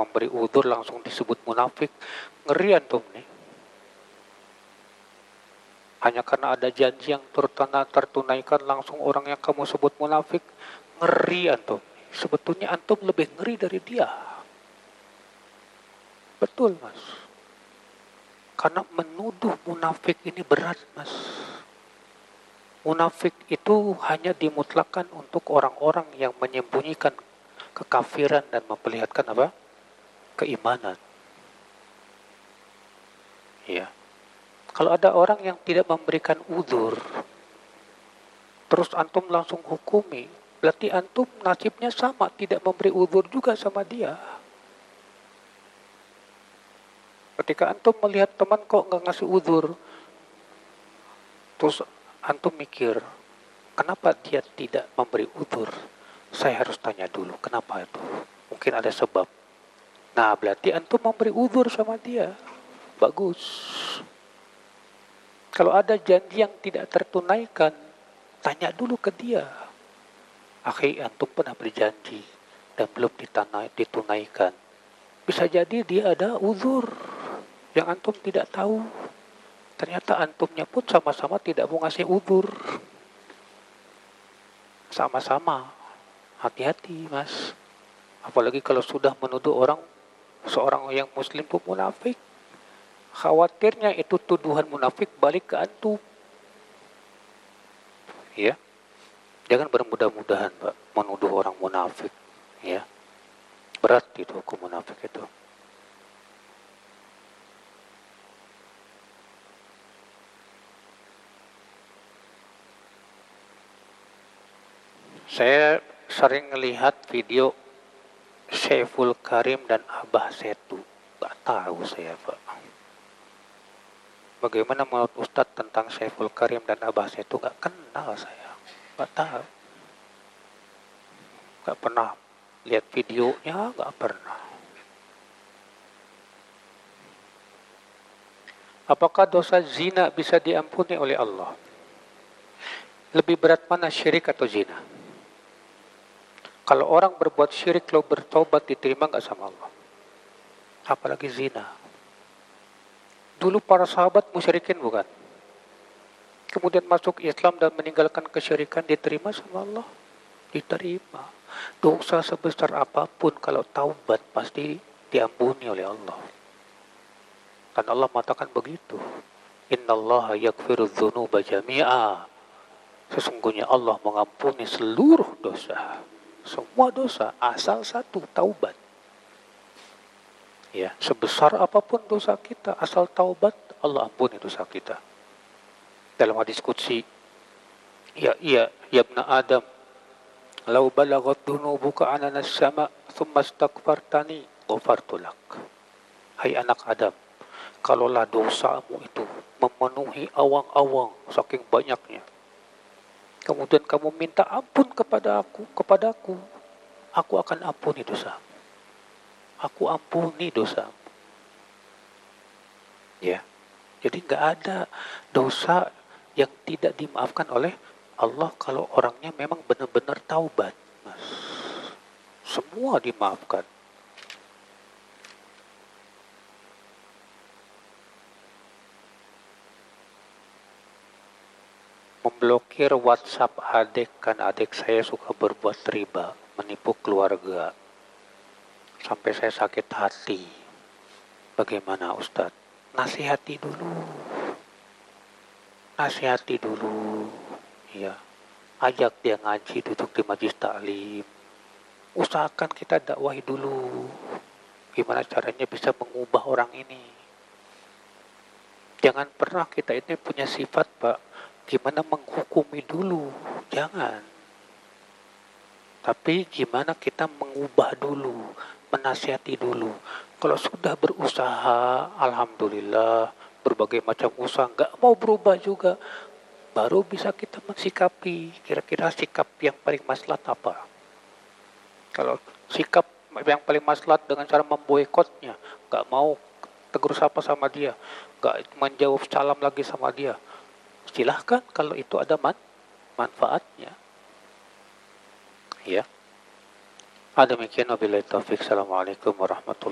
memberi udzur langsung disebut munafik. Ngeri antum nih. Hanya karena ada janji yang tertunaikan langsung orang yang kamu sebut munafik. Ngeri antum. Sebetulnya antum lebih ngeri dari dia. Betul, Mas. Karena menuduh munafik ini berat, Mas. Munafik itu hanya dimutlakkan untuk orang-orang yang menyembunyikan kekafiran dan memperlihatkan apa? Keimanan. Ya. Kalau ada orang yang tidak memberikan udzur, terus antum langsung hukumi, berarti antum nasibnya sama, tidak memberi udzur juga sama dia. Ketika antum melihat teman kok nggak ngasih udzur, terus antum mikir, kenapa dia tidak memberi udzur? Saya harus tanya dulu, kenapa itu? Mungkin ada sebab. Nah, berarti antum memberi udzur sama dia. Bagus. Kalau ada janji yang tidak tertunaikan, tanya dulu ke dia. Akhi, antum pernah berjanji dan belum ditunaikan. Bisa jadi dia ada udzur yang antum tidak tahu. Ternyata antumnya pun sama-sama tidak mau ngasih udzur. Sama-sama. Hati-hati, Mas. Apalagi kalau sudah menuduh seorang yang muslim pun munafik. Khawatirnya itu tuduhan munafik balik ke antum. Ya. Jangan bermudah-mudahan, Pak, menuduh orang munafik. Ya. Berat itu hukum munafik itu. Saya sering melihat video Syaiful Karim dan Abah Setu. Gak tahu saya, Pak. Bagaimana menurut Ustadz tentang Syaiful Karim dan Abah Setu? Gak kenal saya. Gak tahu. Gak pernah lihat videonya, gak pernah. Apakah dosa zina bisa diampuni oleh Allah? Lebih berat mana, syirik atau zina? Kalau orang berbuat syirik lalu bertobat diterima nggak sama Allah? Apalagi zina. Dulu para sahabat musyrikin bukan? Kemudian masuk Islam dan meninggalkan kesyirikan diterima sama Allah? Diterima. Dosa sebesar apapun kalau taubat pasti diampuni oleh Allah. Kan Allah mengatakan begitu. Innallaha yaghfiru dzunuba jami'a. Sesungguhnya Allah mengampuni seluruh dosa. Semua dosa asal satu, taubat. Ya, sebesar apapun dosa kita, asal taubat, Allah ampuni dosa kita. Dalam hadis qudsi, ya ibna Adam, law balagat dhunubuka anana as-sama, thumma astaghfartani, ghafartu lak. Hai anak Adam, kalaulah dosamu itu memenuhi awang-awang saking banyaknya, kemudian kamu minta ampun kepadaku, aku akan ampuni dosa. Aku ampuni dosa. Ya, jadi nggak ada dosa yang tidak dimaafkan oleh Allah kalau orangnya memang benar-benar taubat, Mas. Semua dimaafkan. Memblokir WhatsApp adik, kan adik saya suka berbuat riba, menipu keluarga. Sampai saya sakit hati. Bagaimana Ustadz? Nasihati dulu. Ya. Ajak dia ngaji, duduk di majlis taklim. Usahakan kita dakwahi dulu. Gimana caranya bisa mengubah orang ini. Jangan pernah kita ini punya sifat, Pak, gimana menghukumi dulu. Jangan. Tapi gimana kita mengubah dulu, menasihati dulu. Kalau sudah berusaha, alhamdulillah, berbagai macam usaha, nggak mau berubah juga, baru bisa kita mensikapi, kira-kira sikap yang paling maslahat apa. Kalau sikap yang paling maslahat dengan cara memboikotnya, nggak mau tegur sapa sama dia, nggak menjawab salam lagi sama dia, silahkan kalau itu ada manfaatnya. Ya. Demikian wabillahi taufik. Assalamualaikum warahmatullahi wabarakatuh.